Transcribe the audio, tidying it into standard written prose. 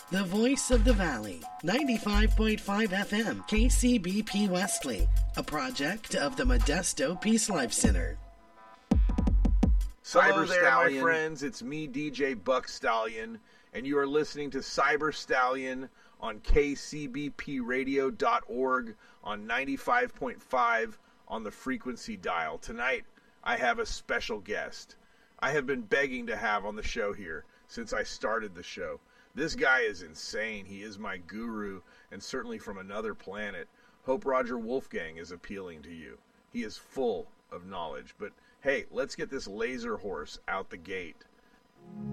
The voice of the Valley, 95.5 FM, KCBP Wesley, a project of the Modesto Peace Life Center. Hello there, my friends. It's me, DJ Buck Stallion, and you are listening to Cyber Stallion on kcbpradio.org on 95.5 on the frequency dial. Tonight, I have a special guest I have been begging to have on the show here since I started the show. This guy is insane. He is my guru and certainly from another planet. Hope Roger Wolfgang is appealing to you. He is full of knowledge. But hey, let's get this laser horse out the gate.